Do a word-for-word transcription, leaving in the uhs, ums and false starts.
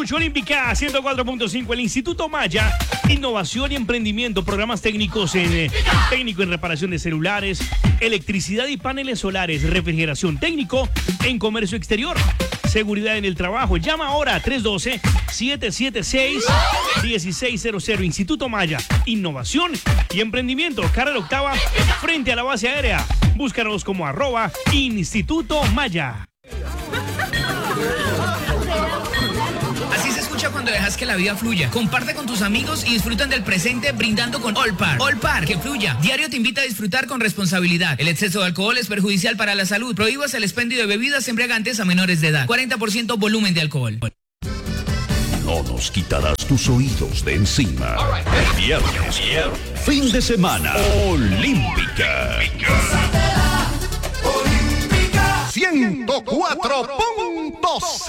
escucha Olímpica ciento cuatro punto cinco, el Instituto Maya, innovación y emprendimiento, programas técnicos en eh, técnico en reparación de celulares, electricidad y paneles solares, refrigeración, técnico en comercio exterior, seguridad en el trabajo. Llama ahora a tres uno dos, siete siete seis, uno seis cero cero. Instituto Maya, innovación y emprendimiento, carrera octava frente a la base aérea. Búscanos como arroba Instituto Maya. Así se escucha cuando dejas que la vida fluya. Comparte con tus amigos y disfrutan del presente brindando con Olpar. Olpar, que fluya. Diario te invita a disfrutar con responsabilidad. El exceso de alcohol es perjudicial para la salud. Prohíbas el expendio de bebidas embriagantes a menores de edad. cuarenta por ciento volumen de alcohol. No nos quitarás tus oídos de encima. El viernes, fin de semana, Olímpica. ciento cuatro punto cinco